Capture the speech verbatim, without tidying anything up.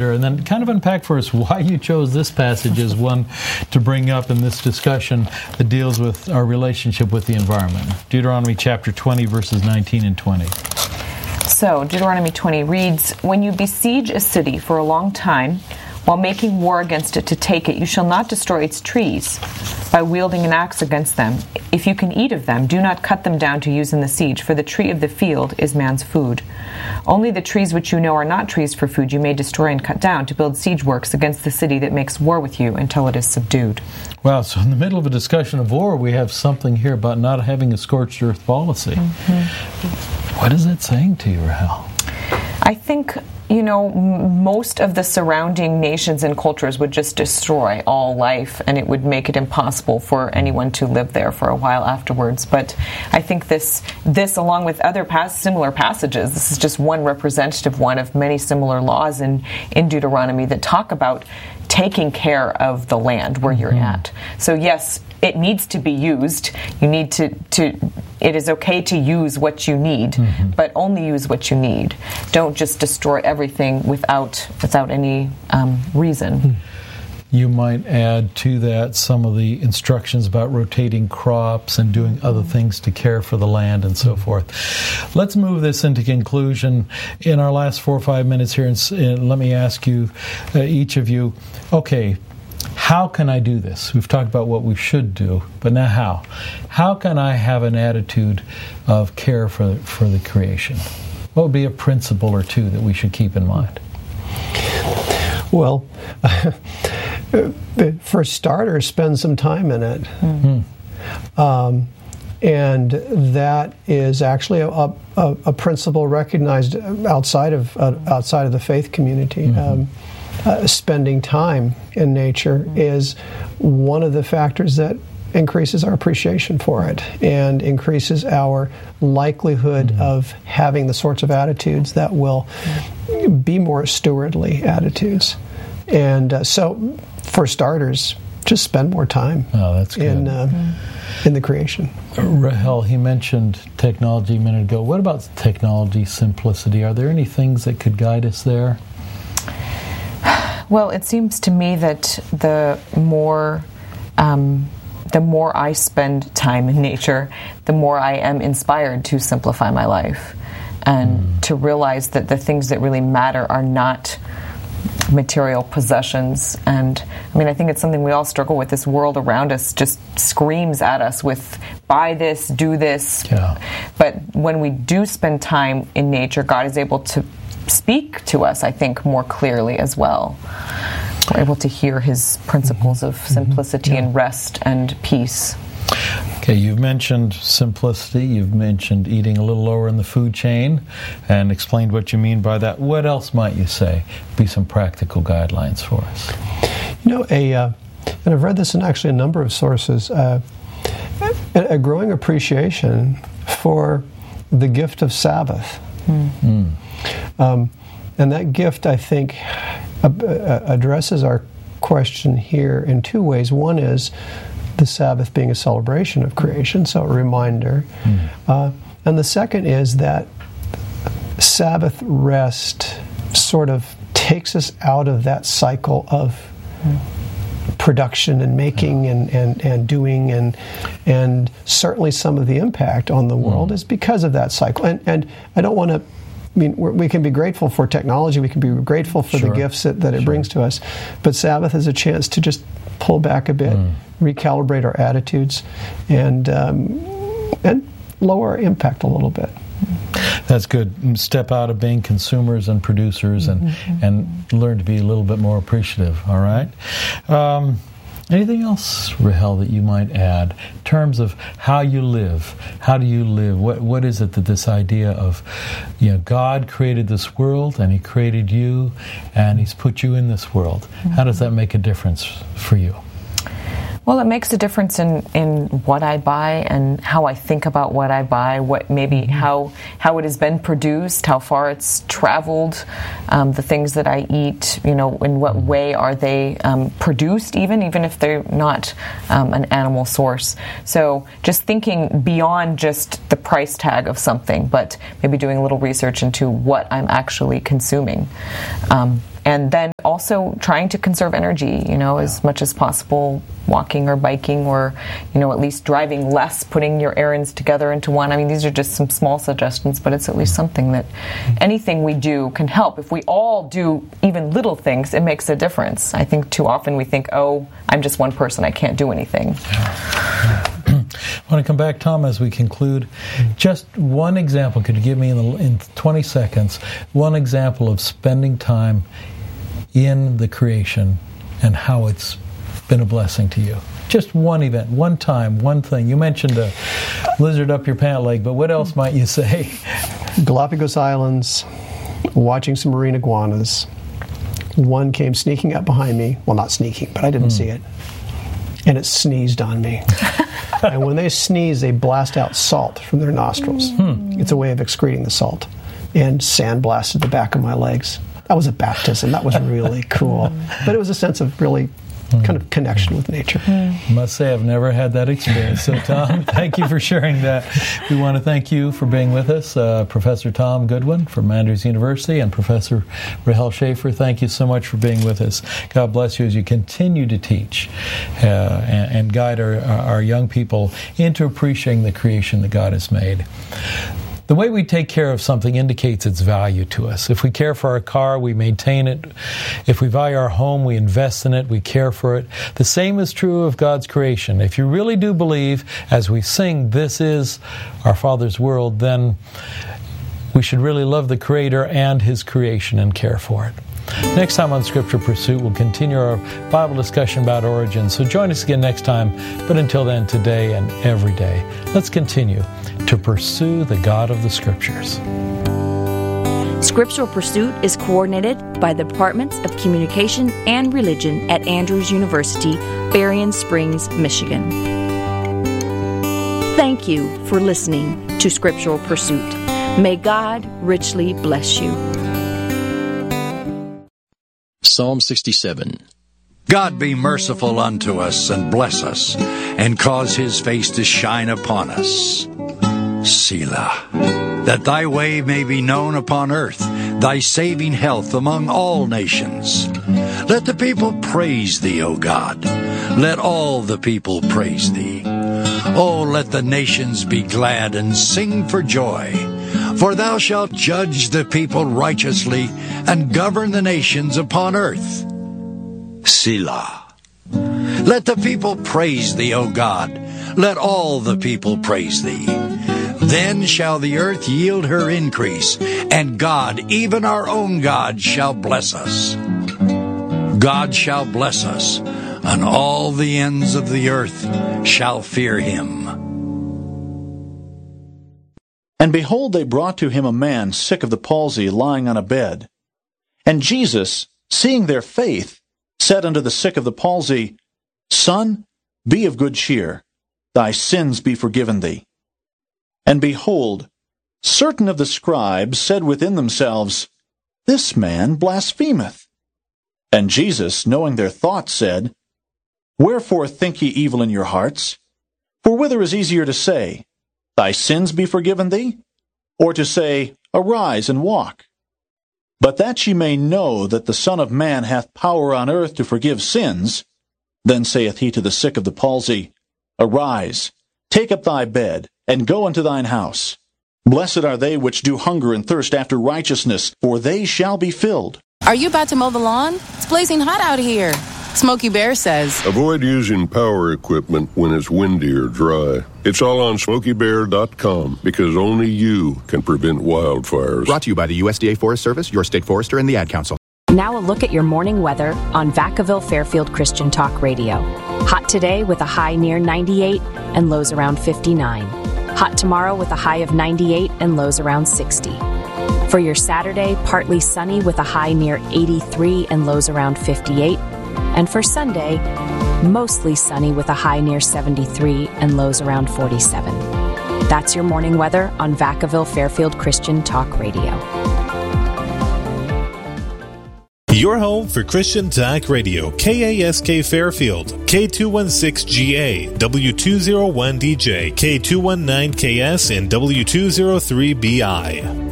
And then kind of unpack for us why you chose this passage as one to bring up in this discussion that deals with our relationship with the environment. Deuteronomy chapter twenty, verses nineteen and twenty. So, Deuteronomy twenty reads, "When you besiege a city for a long time, while making war against it to take it, you shall not destroy its trees by wielding an axe against them. If you can eat of them, do not cut them down to use in the siege, for the tree of the field is man's food. Only the trees which you know are not trees for food you may destroy and cut down to build siege works against the city that makes war with you until it is subdued." Wow, so in the middle of a discussion of war, we have something here about not having a scorched earth policy. Mm-hmm. What is that saying to you, Rahel? I think, you know, m- most of the surrounding nations and cultures would just destroy all life, and it would make it impossible for anyone to live there for a while afterwards. But I think this, this along with other past similar passages, this is just one representative one of many similar laws in, in Deuteronomy that talk about taking care of the land where you're mm-hmm. at. So yes, it needs to be used. You need to, to it is okay to use what you need, mm-hmm. but only use what you need. Don't just destroy everything without without any um, reason. You might add to that some of the instructions about rotating crops and doing other things to care for the land and so forth. Let's move this into conclusion in our last four or five minutes here, and, and let me ask you, uh, each of you, okay, how can I do this? We've talked about what we should do, but now how? How can I have an attitude of care for, for the creation? What would be a principle or two that we should keep in mind? Well, for starters, spend some time in it. Mm-hmm. Um, and that is actually a, a, a principle recognized outside of uh, outside of the faith community. Mm-hmm. Um, uh, spending time in nature mm-hmm. is one of the factors that increases our appreciation for it and increases our likelihood mm-hmm. of having the sorts of attitudes that will mm-hmm. be more stewardly attitudes. And uh, so, for starters, just spend more time oh, that's good. in uh, mm-hmm. in the creation. Rahel, he mentioned technology a minute ago. What about technology simplicity? Are there any things that could guide us there? Well, it seems to me that the more um, the more I spend time in nature, the more I am inspired to simplify my life and mm. to realize that the things that really matter are not material possessions. And I mean, I think it's something we all struggle with. This world around us just screams at us with buy this, do this. Yeah. But when we do spend time in nature, God is able to speak to us, I think, more clearly as well. We're able to hear his principles of simplicity mm-hmm. yeah. and rest and peace. Okay, you've mentioned simplicity, you've mentioned eating a little lower in the food chain, and explained what you mean by that. What else might you say be some practical guidelines for us? You know, a uh, and I've read this in actually a number of sources, uh, a, a growing appreciation for the gift of Sabbath. Mm. Mm. Um, and that gift, I think, uh, uh, addresses our question here in two ways. One is the Sabbath being a celebration of creation, so a reminder. Mm. Uh, and the second is that Sabbath rest sort of takes us out of that cycle of mm. production and making and, and, and doing, and and certainly some of the impact on the world mm. is because of that cycle. And, and I don't want to I mean, we're, we can be grateful for technology, we can be grateful for sure. the gifts that, that it sure. brings to us, but Sabbath is a chance to just pull back a bit, mm. recalibrate our attitudes, and um, and lower our impact a little bit. That's good. Step out of being consumers and producers and, mm-hmm. and learn to be a little bit more appreciative, all right? Um, Anything else, Rahel, that you might add in terms of how you live? How do you live? What What is it that this idea of, you know, God created this world and He created you and He's put you in this world? Mm-hmm. How does that make a difference for you? Well, it makes a difference in, in what I buy and how I think about what I buy, what maybe mm-hmm. how how it has been produced, how far it's traveled, um, the things that I eat, you know, in what way are they um, produced, even even if they're not um, an animal source. So just thinking beyond just the price tag of something, but maybe doing a little research into what I'm actually consuming. Um, and then also trying to conserve energy, you know, yeah. as much as possible, walking or biking, or, you know, at least driving less, putting your errands together into one. I mean, these are just some small suggestions, but it's at least something that anything we do can help. If we all do even little things, it makes a difference. I think too often we think, oh, I'm just one person, I can't do anything. Yeah. I want to come back, Tom, as we conclude. Just one example, could you give me in, the, in twenty seconds, one example of spending time in the creation and how it's been a blessing to you? Just one event, one time, one thing. You mentioned a lizard up your pant leg, but what else might you say? Galapagos Islands, watching some marine iguanas. One came sneaking up behind me. Well, not sneaking, but I didn't mm. see it. And it sneezed on me. And when they sneeze, they blast out salt from their nostrils. Hmm. It's a way of excreting the salt. And sand blasted the back of my legs. That was a baptism. That was really cool. But it was a sense of really kind of connection with nature. I must say I've never had that experience. So, Tom, thank you for sharing that. We want to thank you for being with us, uh, Professor Tom Goodwin from Andrews University, and Professor Rahel Schaefer. Thank you so much for being with us. God bless you as you continue to teach uh, and, and guide our, our young people into appreciating the creation that God has made. The way we take care of something indicates its value to us. If we care for our car, we maintain it. If we value our home, we invest in it, we care for it. The same is true of God's creation. If you really do believe, as we sing, this is our Father's world, then we should really love the Creator and His creation and care for it. Next time on Scripture Pursuit, we'll continue our Bible discussion about origin. So join us again next time. But until then, today and every day, let's continue to pursue the God of the Scriptures. Scriptural Pursuit is coordinated by the Departments of Communication and Religion at Andrews University, Berrien Springs, Michigan. Thank you for listening to Scriptural Pursuit. May God richly bless you. Psalm sixty-seven. God be merciful unto us, and bless us, and cause His face to shine upon us. Selah. That Thy way may be known upon earth, Thy saving health among all nations. Let the people praise Thee, O God. Let all the people praise Thee. Oh, let the nations be glad and sing for joy. For Thou shalt judge the people righteously and govern the nations upon earth. Selah. Let the people praise Thee, O God. Let all the people praise Thee. Then shall the earth yield her increase, and God, even our own God, shall bless us. God shall bless us, and all the ends of the earth shall fear Him. And behold, they brought to him a man sick of the palsy, lying on a bed. And Jesus, seeing their faith, said unto the sick of the palsy, Son, be of good cheer, thy sins be forgiven thee. And behold, certain of the scribes said within themselves, This man blasphemeth. And Jesus, knowing their thoughts, said, Wherefore think ye evil in your hearts? For whither is easier to say, Thy sins be forgiven thee? Or to say, Arise and walk? But that ye may know that the Son of Man hath power on earth to forgive sins, then saith he to the sick of the palsy, Arise, take up thy bed, and go unto thine house. Blessed are they which do hunger and thirst after righteousness, for they shall be filled. Are you about to mow the lawn? It's blazing hot out here. Smokey Bear says, Avoid using power equipment when it's windy or dry. It's all on smokey bear dot com because only you can prevent wildfires. Brought to you by the U S D A Forest Service, your state forester, and the Ad Council. Now a look at your morning weather on Vacaville Fairfield Christian Talk Radio. Hot today with a high near ninety-eight and lows around fifty-nine. Hot tomorrow with a high of ninety-eight and lows around sixty. For your Saturday, partly sunny with a high near eighty-three and lows around fifty-eight. And for Sunday, mostly sunny with a high near seventy-three and lows around forty-seven. That's your morning weather on Vacaville Fairfield Christian Talk Radio. Your home for Christian Talk Radio, K A S K Fairfield, K two sixteen G A, W two oh one D J, K two nineteen K S, and W two oh three B I.